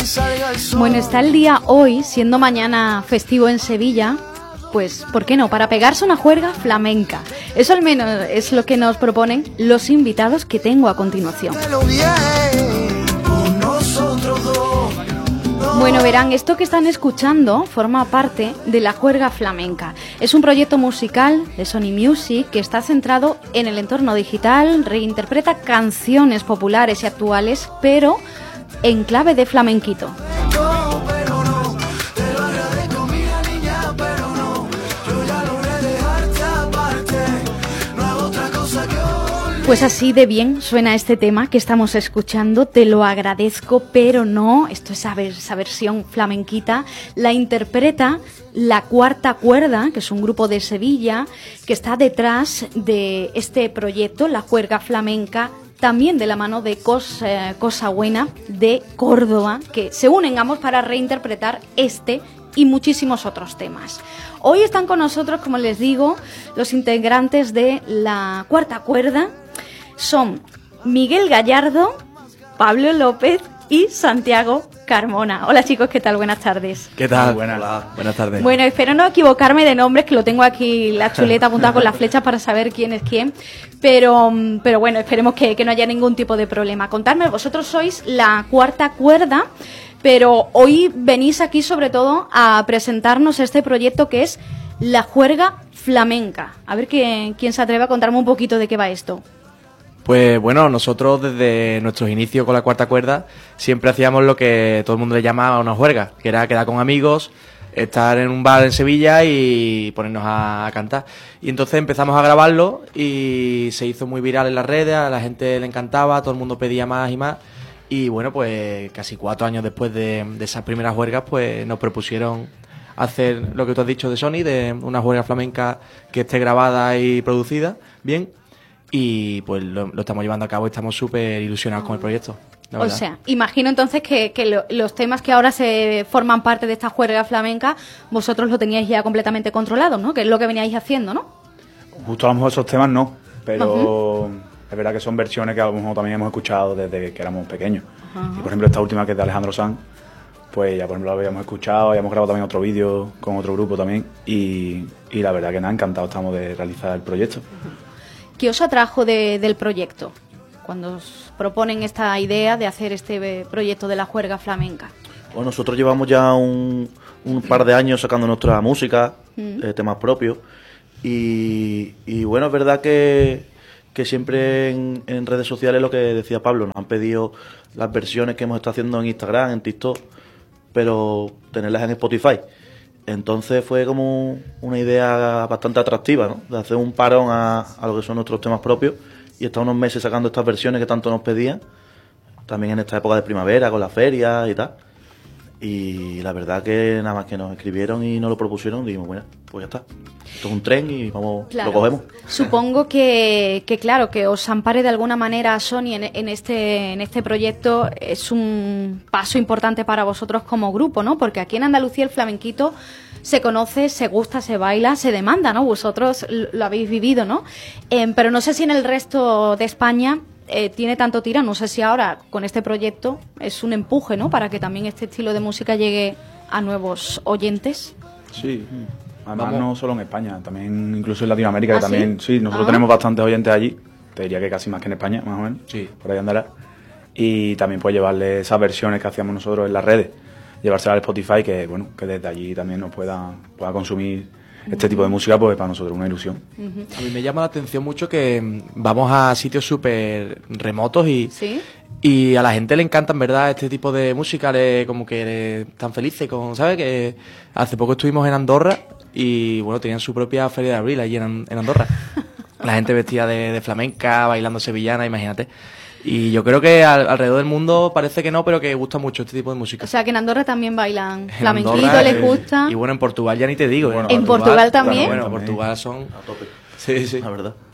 Bueno, está el día hoy, siendo mañana festivo en Sevilla, pues, ¿por qué no? Para pegarse una juerga flamenca. Eso al menos es lo que nos proponen los invitados que tengo a continuación. Bueno, verán, esto que están escuchando forma parte de la juerga flamenca. Es un proyecto musical de Sony Music que está centrado en el entorno digital, reinterpreta canciones populares y actuales, pero en clave de flamenquito. Pues así de bien suena este tema que estamos escuchando, te lo agradezco, pero no, esto es esa versión flamenquita, la interpreta La Cuarta Cuerda, que es un grupo de Sevilla que está detrás de este proyecto, la juerga flamenca, también de la mano de Cosa Buena de Córdoba, que se unen ambos para reinterpretar este y muchísimos otros temas. Hoy están con nosotros, como les digo, los integrantes de La Cuarta Cuerda. Son Miguel Gallardo, Pablo López y Santiago Carmona. Hola chicos, ¿qué tal? Buenas tardes. ¿Qué tal? Buenas tardes. Bueno, espero no equivocarme de nombres, que lo tengo aquí la chuleta apuntada con las flechas para saber quién es quién. Pero bueno, esperemos que no haya ningún tipo de problema. Contadme, vosotros sois La Cuarta Cuerda, pero hoy venís aquí sobre todo a presentarnos este proyecto que es La Juerga Flamenca. A ver quién se atreve a contarme un poquito de qué va esto. Pues bueno, nosotros desde nuestros inicios con La Cuarta Cuerda siempre hacíamos lo que todo el mundo le llama una juerga, que era quedar con amigos, estar en un bar en Sevilla y ponernos a cantar. Y entonces empezamos a grabarlo y se hizo muy viral en las redes, a la gente le encantaba, todo el mundo pedía más y más. Y bueno, pues casi 4 años después de esas primeras juergas, pues nos propusieron hacer lo que tú has dicho de Sony, de una juerga flamenca que esté grabada y producida bien. Y pues lo estamos llevando a cabo y estamos súper ilusionados con el proyecto. O sea, imagino entonces que los temas que ahora se forman parte de esta juerga flamenca, vosotros lo teníais ya completamente controlado, ¿no? Que es lo que veníais haciendo, ¿no? Justo a lo mejor esos temas no, pero es verdad que son versiones que a lo mejor también hemos escuchado desde que éramos pequeños. Y por ejemplo esta última que es de Alejandro Sanz, pues ya por ejemplo la habíamos escuchado, ya hemos grabado también otro vídeo con otro grupo también y la verdad que nos ha encantado estamos de realizar el proyecto. ¿Qué os atrajo del proyecto cuando os proponen esta idea de hacer este proyecto de la juerga flamenca? Bueno, nosotros llevamos ya un par de años sacando nuestra música, temas propios, y bueno, es verdad que siempre en redes sociales lo que decía Pablo, nos han pedido las versiones que hemos estado haciendo en Instagram, en TikTok, pero tenerlas en Spotify. Entonces fue como una idea bastante atractiva, ¿no? De hacer un parón a lo que son nuestros temas propios y estar unos meses sacando estas versiones que tanto nos pedían, también en esta época de primavera con las ferias y tal. Y la verdad que nada más que nos escribieron y nos lo propusieron, dijimos, bueno, pues ya está. Esto es un tren y vamos, claro. Lo cogemos. Supongo que claro, que os ampare de alguna manera a Sony en este proyecto es un paso importante para vosotros como grupo, ¿no? Porque aquí en Andalucía el flamenquito se conoce, se gusta, se baila, se demanda, ¿no? Vosotros lo habéis vivido, ¿no? Pero no sé si en el resto de España tiene tanto tira, no sé si ahora con este proyecto es un empuje, ¿no? Para que también este estilo de música llegue a nuevos oyentes. Sí, además no solo en España, también incluso en Latinoamérica, que ¿sí? también, sí, nosotros tenemos bastantes oyentes allí, te diría que casi más que en España, más o menos, sí, por ahí andará, y también pues llevarle esas versiones que hacíamos nosotros en las redes, llevárselas al Spotify, que bueno, que desde allí también nos pueda consumir este tipo de música, pues para nosotros es una ilusión. A mí me llama la atención mucho que vamos a sitios súper remotos ¿sí? Y a la gente le encanta en verdad este tipo de música, como que están felices con, ¿sabes? Que hace poco estuvimos en Andorra y bueno, tenían su propia feria de abril allí en Andorra. La gente vestida de flamenca, bailando sevillana, imagínate. Y yo creo que alrededor del mundo parece que no, pero que gusta mucho este tipo de música. O sea, que en Andorra también bailan flamenquito, Andorra, les gusta. Y bueno, en Portugal ya ni te digo. Bueno, ¿En Portugal también? Bueno, Portugal son... A tope. Sí, La verdad.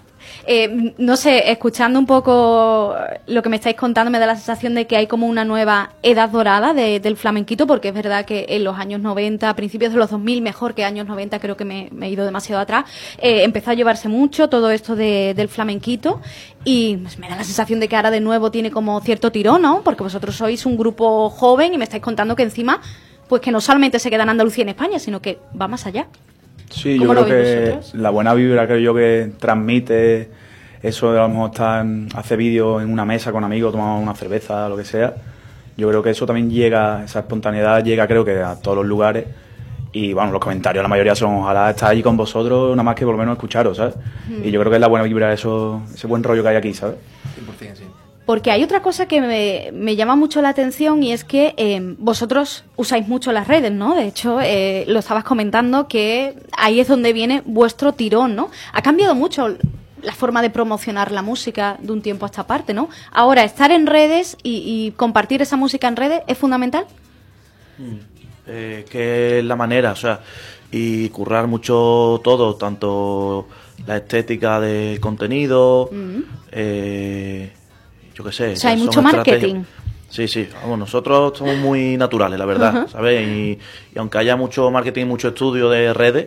No sé, escuchando un poco lo que me estáis contando, me da la sensación de que hay como una nueva edad dorada del flamenquito, porque es verdad que en los años 90, a principios de los 2000, mejor que años 90, creo que me he ido demasiado atrás, empezó a llevarse mucho todo esto del flamenquito, y pues, me da la sensación de que ahora de nuevo tiene como cierto tirón, ¿no? Porque vosotros sois un grupo joven y me estáis contando que encima, pues que no solamente se queda en Andalucía y en España, sino que va más allá. Sí, yo creo que la buena vibra, creo yo, que transmite eso de a lo mejor hace vídeos en una mesa con amigos, tomamos una cerveza, lo que sea. Yo creo que eso también llega, esa espontaneidad llega, creo que a todos los lugares. Y bueno, los comentarios, la mayoría son ojalá estar allí con vosotros, nada más que por lo menos escucharos, ¿sabes? Y yo creo que es la buena vibra, ese buen rollo que hay aquí, ¿sabes? 100%, sí. Porque hay otra cosa que me llama mucho la atención, y es que vosotros usáis mucho las redes, ¿no? De hecho, lo estabas comentando, que ahí es donde viene vuestro tirón, ¿no? Ha cambiado mucho la forma de promocionar la música de un tiempo a esta parte, ¿no? Ahora, estar en redes y compartir esa música en redes es fundamental. Que es la manera, o sea, y currar mucho todo, tanto la estética del contenido, yo qué sé. O sea, hay mucho marketing. Sí, vamos, nosotros somos muy naturales, la verdad, ¿sabes? Y aunque haya mucho marketing, mucho estudio de redes,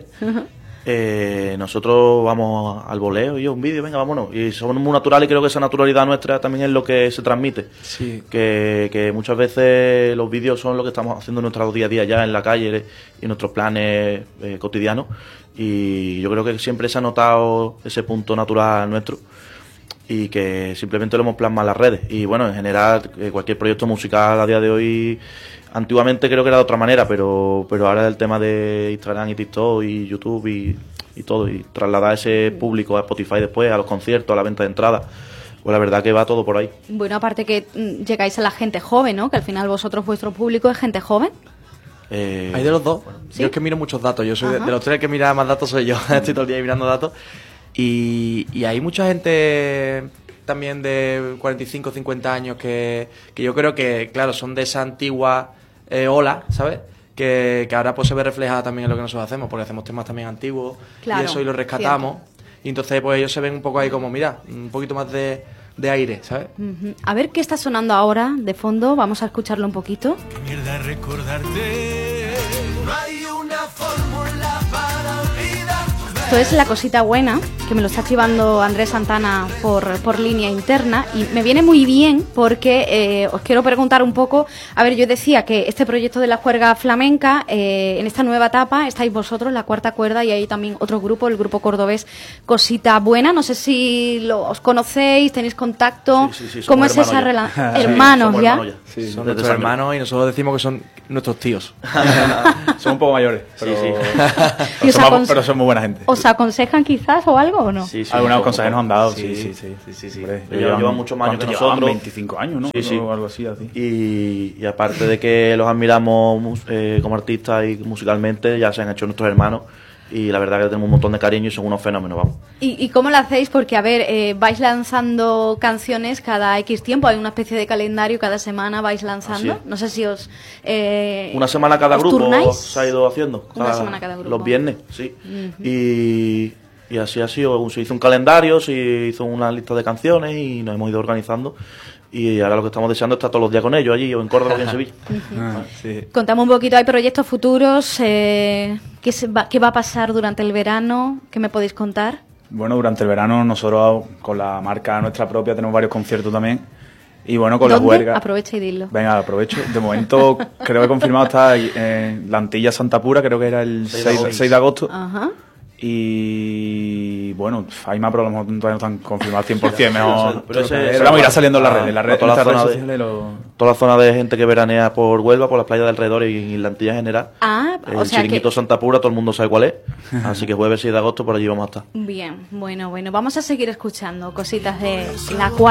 nosotros vamos al voleo y un vídeo, venga, vámonos. Y somos muy naturales, y creo que esa naturalidad nuestra también es lo que se transmite. Sí. Que muchas veces los vídeos son lo que estamos haciendo en nuestro día a día ya en la calle y en nuestros planes cotidianos. Y yo creo que siempre se ha notado ese punto natural nuestro, y que simplemente lo hemos plasmado en las redes. Y bueno, en general, cualquier proyecto musical a día de hoy, antiguamente creo que era de otra manera, pero ahora el tema de Instagram y TikTok y YouTube y todo, y trasladar ese público a Spotify después, a los conciertos, a la venta de entradas, pues la verdad que va todo por ahí. Bueno, aparte que llegáis a la gente joven, ¿no? Que al final vuestro público es gente joven. Hay de los dos. ¿Sí? Yo es que miro muchos datos. Yo soy de los tres que mira más datos, soy yo. Estoy todo el día mirando datos. Y hay mucha gente también de 45, 50 años que yo creo que, claro, son de esa antigua ola, ¿sabes? Que ahora pues se ve reflejada también en lo que nosotros hacemos, porque hacemos temas también antiguos, claro, y eso, y lo rescatamos. Cierto. Y entonces pues ellos se ven un poco ahí como, mira, un poquito más de aire, ¿sabes? A ver qué está sonando ahora de fondo, vamos a escucharlo un poquito. Qué mierda recordarte. No hay una fórmula para olvidar. Esto es La Cosita Buena, que me lo está activando Andrés Santana por línea interna, y me viene muy bien porque os quiero preguntar un poco. A ver, yo decía que este proyecto de la juerga flamenca, en esta nueva etapa estáis vosotros, La Cuarta Cuerda, y hay también otro grupo, el grupo cordobés Cosita Buena. No sé si os conocéis, tenéis contacto. Sí, ¿Cómo es esa relación? Hermanos, ¿ya? Sí, son nuestros hermanos, y nosotros decimos que son nuestros tíos. Son un poco mayores, pero, ¿Y pero son muy buena gente. ¿Os aconsejan quizás o algo o no? Sí, algunos consejos nos han dado, sí. Hombre, llevan muchos más años que nosotros. 25 años, ¿no? Sí. O algo así. Y aparte de que los admiramos como artistas y musicalmente, ya se han hecho nuestros hermanos. Y la verdad que tenemos un montón de cariño y son unos fenómenos, vamos. ¿Y cómo lo hacéis? Porque, a ver, vais lanzando canciones cada X tiempo, hay una especie de calendario, cada semana vais lanzando. No sé si os una semana cada grupo turnáis. Se ha ido haciendo. Una semana cada grupo. Los viernes, sí. Y así ha sido. Se hizo un calendario, se hizo una lista de canciones y nos hemos ido organizando. Y ahora lo que estamos deseando es estar todos los días con ellos allí, o en Córdoba o en Sevilla. Contamos un poquito, ¿hay proyectos futuros? ¿Qué va a pasar durante el verano? ¿Qué me podéis contar? Bueno, durante el verano nosotros con la marca nuestra propia tenemos varios conciertos también. Y bueno, con ¿Dónde? la huelga. Aprovecha y dilo. Venga, aprovecho. De momento creo que he confirmado está en la Antilla Santa Pura, creo que era el 6 de agosto. Ajá. Y bueno, hay más, pero a lo mejor todavía no están confirmados 100%. Mejor, pero vamos a ir saliendo en las redes. Toda la zona de gente que veranea por Huelva, por las playas de alrededor y en la Antilla en general. El chiringuito Santa Pura, todo el mundo sabe cuál es. Así que jueves 6 de agosto por allí vamos a estar. Bien, bueno, vamos a seguir escuchando cositas de La Cuarta.